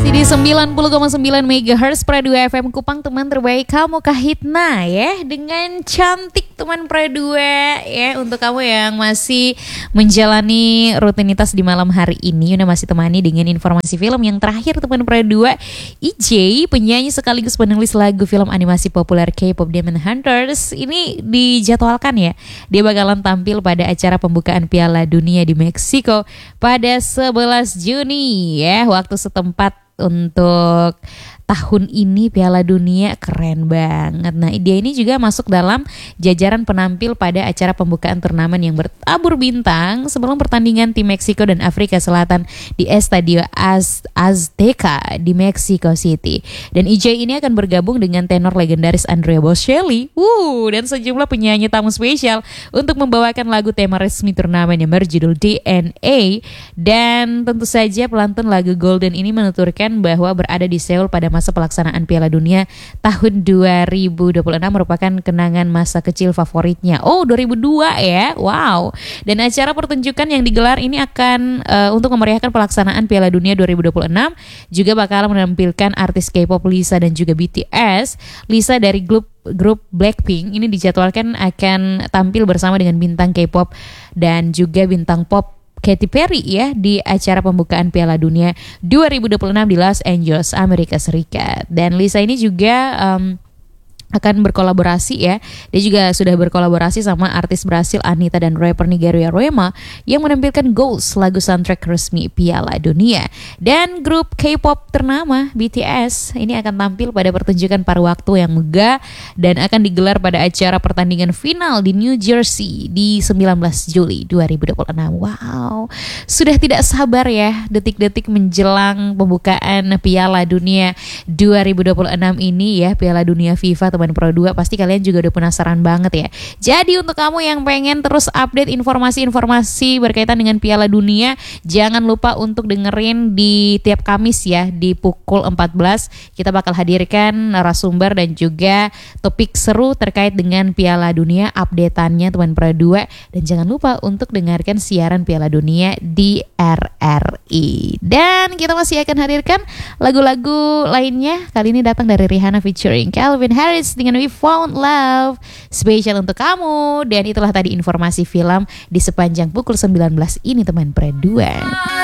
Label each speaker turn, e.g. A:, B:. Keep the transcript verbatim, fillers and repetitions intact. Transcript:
A: Masih di sembilan puluh koma sembilan megahertz Pra dua F M Kupang, teman terbaik kamu Kahitna ya. Dengan cantik teman Pra dua ya. Untuk kamu yang masih menjalani rutinitas di malam hari ini, Yuna masih temani dengan informasi film yang terakhir teman Pra dua. I J, penyanyi sekaligus penulis lagu film animasi populer K-pop Demon Hunters, ini dijadwalkan ya, dia bakalan tampil pada acara pembukaan Piala Dunia di Meksiko pada sebelas Juni ya, waktu setempat untuk tahun ini. Piala Dunia keren banget. Nah, dia ini juga masuk dalam jajaran penampil pada acara pembukaan turnamen yang bertabur bintang sebelum pertandingan tim Meksiko dan Afrika Selatan di Estadio Az- Azteca di Mexico City. Dan I J ini akan bergabung dengan tenor legendaris Andrea Bocelli uh, dan sejumlah penyanyi tamu spesial untuk membawakan lagu tema resmi turnamen yang berjudul D N A. Dan tentu saja pelantun lagu Golden ini menuturkan bahwa berada di Seoul pada masa pelaksanaan Piala Dunia tahun dua ribu dua puluh enam merupakan kenangan masa kecil favoritnya. Oh, dua ribu dua ya. Wow. Dan acara pertunjukan yang digelar ini akan uh, untuk memeriahkan pelaksanaan Piala Dunia dua ribu dua puluh enam juga bakal menampilkan artis K-pop Lisa dan juga B T S. Lisa dari grup grup Blackpink ini dijadwalkan akan tampil bersama dengan bintang K-pop dan juga bintang pop Katy Perry ya di acara pembukaan Piala Dunia dua ribu dua puluh enam di Los Angeles, Amerika Serikat. Dan Lisa ini juga um, akan berkolaborasi ya. Dia juga sudah berkolaborasi sama artis Brasil Anitta dan rapper Nigeria Rema yang menampilkan Ghost, lagu soundtrack resmi Piala Dunia. Dan grup K-pop ternama B T S ini akan tampil pada pertunjukan paruh waktu yang megah dan akan digelar pada acara pertandingan final di New Jersey di sembilan belas Juli dua ribu dua puluh enam. Wow, sudah tidak sabar ya detik-detik menjelang pembukaan Piala Dunia dua ribu dua puluh enam ini ya, Piala Dunia FIFA teman Pro dua. Pasti kalian juga udah penasaran banget ya. Jadi untuk kamu yang pengen terus update informasi-informasi berkaitan dengan Piala Dunia, jangan lupa untuk dengerin di tiap Kamis ya, di pukul empat belas kita bakal hadirkan narasumber dan juga topik seru terkait dengan Piala Dunia, updateannya teman Pro dua. Dan jangan lupa untuk dengarkan siaran Piala Dunia di R R I. Dan kita masih akan hadirkan lagu-lagu lainnya. Kali ini datang dari Rihanna featuring Calvin Harris dengan We Found Love, spesial untuk kamu. Dan itulah tadi informasi film di sepanjang pukul sembilan belas ini teman Pra dua.